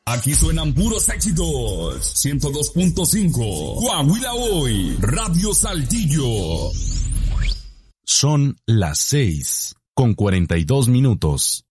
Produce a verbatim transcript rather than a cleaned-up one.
Aquí suenan puros éxitos. ciento dos punto cinco. Coahuila Hoy. Radio Saltillo. Son las seis con cuarenta y dos minutos.